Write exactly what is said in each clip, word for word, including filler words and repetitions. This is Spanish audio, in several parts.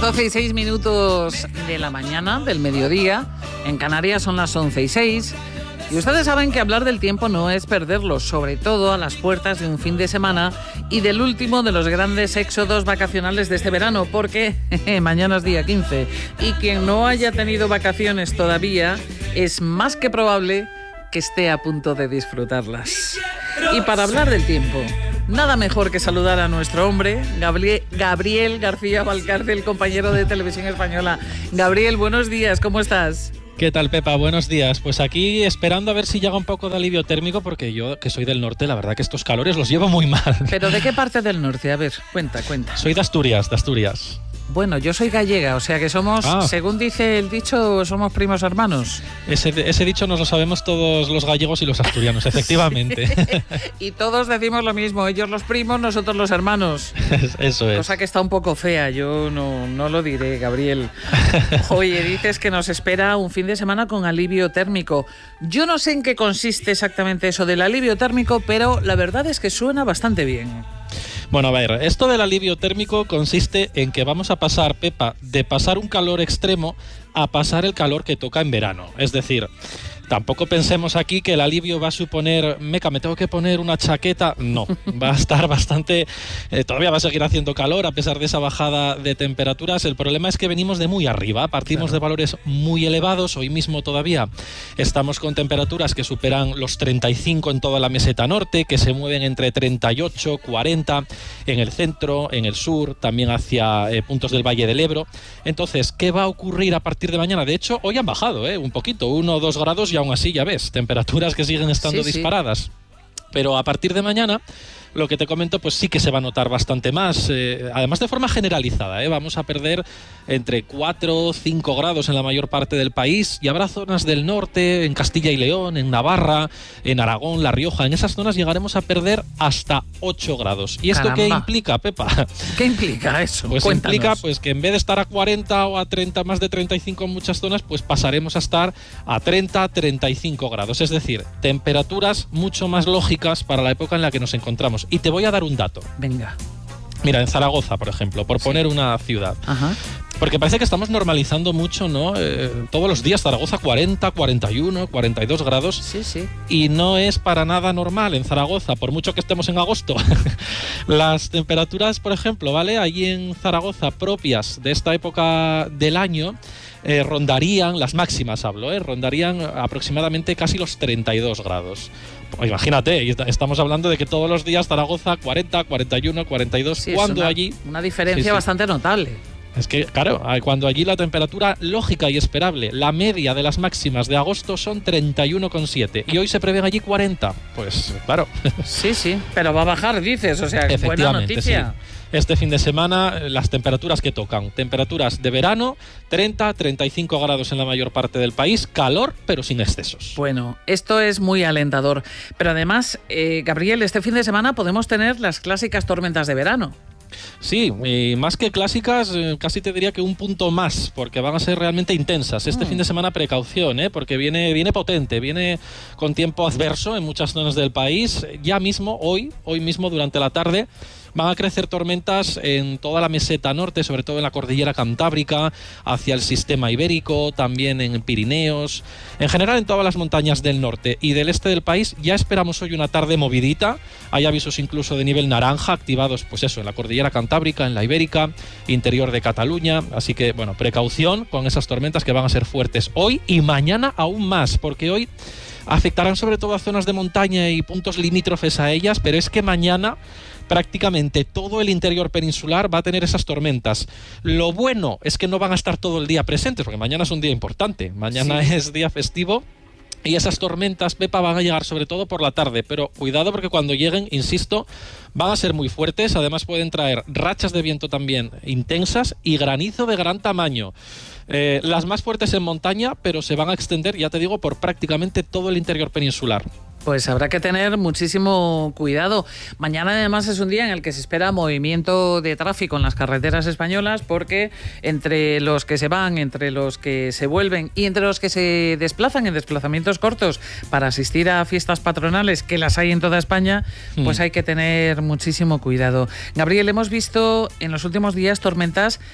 doce y seis minutos de la mañana, del mediodía. En Canarias son las once y seis. Y ustedes saben que hablar del tiempo no es perderlo, sobre todo a las puertas de un fin de semana y del último de los grandes éxodos vacacionales de este verano, porque jeje, mañana es día quince y quien no haya tenido vacaciones todavía es más que probable que esté a punto de disfrutarlas. Y para hablar del tiempo, nada mejor que saludar a nuestro hombre, Gabriel, Gabriel García Valcárcel, compañero de Televisión Española. Gabriel, buenos días, ¿cómo estás? ¿Qué tal, Pepa? Buenos días. Pues aquí esperando a ver si llega un poco de alivio térmico, porque yo, que soy del norte, la verdad que estos calores los llevo muy mal. ¿Pero de qué parte del norte? A ver, cuenta, cuenta. Soy de Asturias, de Asturias. Bueno, yo soy gallega, o sea que somos, ah. según dice el dicho, somos primos hermanos. Ese, ese dicho nos lo sabemos todos los gallegos y los asturianos, efectivamente. Sí. Y todos decimos lo mismo, ellos los primos, nosotros los hermanos. Eso es. Cosa que está un poco fea, yo no, no lo diré, Gabriel. Oye, dices que nos espera un fin de semana con alivio térmico. Yo no sé en qué consiste exactamente eso del alivio térmico, pero la verdad es que suena bastante bien. Bueno, a ver, esto del alivio térmico consiste en que vamos a pasar, Pepa, de pasar un calor extremo a pasar el calor que toca en verano. Es decir, tampoco pensemos aquí que el alivio va a suponer, meca, me tengo que poner una chaqueta. No, va a estar bastante, eh, todavía va a seguir haciendo calor a pesar de esa bajada de temperaturas. El problema es que venimos de muy arriba, partimos claro. de valores muy elevados. Hoy mismo todavía estamos con temperaturas que superan los treinta y cinco en toda la meseta norte, que se mueven entre treinta y ocho, cuarenta en el centro, en el sur, también hacia eh, puntos del Valle del Ebro. Entonces, ¿qué va a ocurrir a partir de mañana? De hecho, hoy han bajado eh, un poquito, uno o dos grados, y aún así ya ves, temperaturas que siguen estando sí, disparadas. Sí. Pero a partir de mañana, lo que te comento, pues sí que se va a notar bastante más, eh, además de forma generalizada, ¿eh? Vamos a perder entre cuatro o cinco grados en la mayor parte del país, y habrá zonas del norte, en Castilla y León, en Navarra, en Aragón, La Rioja, en esas zonas llegaremos a perder hasta ocho grados. ¿Y esto Caramba. qué implica, Pepa? ¿Qué implica eso? Pues Cuéntanos. Implica pues que en vez de estar a cuarenta o a treinta, más de treinta y cinco en muchas zonas, pues pasaremos a estar a treinta, treinta y cinco grados, es decir, temperaturas mucho más lógicas para la época en la que nos encontramos. Y te voy a dar un dato. Venga. Mira, en Zaragoza, por ejemplo, por sí. poner una ciudad. Ajá. Porque parece que estamos normalizando mucho, ¿no? Eh, todos los días Zaragoza cuarenta, cuarenta y uno, cuarenta y dos grados. Sí, sí. Y no es para nada normal en Zaragoza, por mucho que estemos en agosto. Las temperaturas, por ejemplo, ¿vale? Allí en Zaragoza, propias de esta época del año, eh, rondarían, las máximas hablo, eh, rondarían aproximadamente casi los treinta y dos grados. Pues imagínate, estamos hablando de que todos los días Zaragoza cuarenta, cuarenta y uno, cuarenta y dos, sí, cuando una, allí... Una diferencia sí, sí. bastante notable. Es que, claro, cuando allí la temperatura lógica y esperable, la media de las máximas de agosto son treinta y uno coma siete y hoy se prevén allí cuarenta. Pues, claro. Sí, sí, pero va a bajar, dices, o sea, buena noticia. Sí. Este fin de semana, las temperaturas que tocan, temperaturas de verano, treinta, treinta y cinco grados en la mayor parte del país, calor, pero sin excesos. Bueno, esto es muy alentador. Pero además, eh, Gabriel, este fin de semana podemos tener las clásicas tormentas de verano. Sí, y más que clásicas, eh, casi te diría que un punto más, porque van a ser realmente intensas. Este mm. fin de semana precaución, ¿eh? porque viene, viene potente, viene con tiempo adverso en muchas zonas del país. Ya mismo, hoy, hoy mismo durante la tarde, van a crecer tormentas en toda la meseta norte, sobre todo en la cordillera cantábrica, hacia el sistema ibérico, también en Pirineos, en general en todas las montañas del norte y del este del país. Ya esperamos hoy una tarde movidita, hay avisos incluso de nivel naranja activados, pues eso, en la cordillera cantábrica, en la ibérica, interior de Cataluña, así que bueno, precaución con esas tormentas que van a ser fuertes hoy y mañana aún más, porque hoy afectarán sobre todo a zonas de montaña y puntos limítrofes a ellas, pero es que mañana prácticamente todo el interior peninsular va a tener esas tormentas. Lo bueno es que no van a estar todo el día presentes, porque mañana es un día importante, mañana sí. es día festivo. Y esas tormentas, Pepa, van a llegar sobre todo por la tarde, pero cuidado porque cuando lleguen, insisto, van a ser muy fuertes, además pueden traer rachas de viento también intensas y granizo de gran tamaño. Eh, las más fuertes en montaña, pero se van a extender, ya te digo, por prácticamente todo el interior peninsular. Pues habrá que tener muchísimo cuidado. Mañana además es un día en el que se espera movimiento de tráfico en las carreteras españolas, porque entre los que se van, entre los que se vuelven y entre los que se desplazan en desplazamientos cortos para asistir a fiestas patronales, que las hay en toda España, mm. pues hay que tener muchísimo cuidado. Gabriel, hemos visto en los últimos días tormentas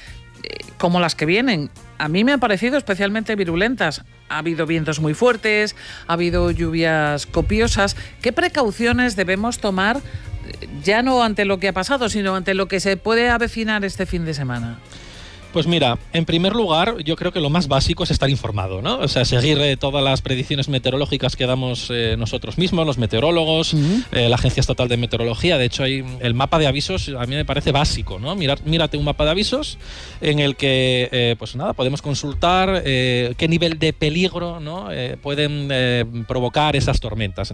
como las que vienen. A mí me han parecido especialmente virulentas. Ha habido vientos muy fuertes, ha habido lluvias copiosas. ¿Qué precauciones debemos tomar, ya no ante lo que ha pasado, sino ante lo que se puede avecinar este fin de semana? Pues mira, en primer lugar, yo creo que lo más básico es estar informado, ¿no? O sea, seguir eh, todas las predicciones meteorológicas que damos eh, nosotros mismos, los meteorólogos, uh-huh. eh, la Agencia Estatal de Meteorología. De hecho, hay el mapa de avisos, a mí me parece básico, ¿no? Mirar, mírate un mapa de avisos en el que, eh, pues nada, podemos consultar eh, qué nivel de peligro, ¿no? eh, pueden eh, provocar esas tormentas.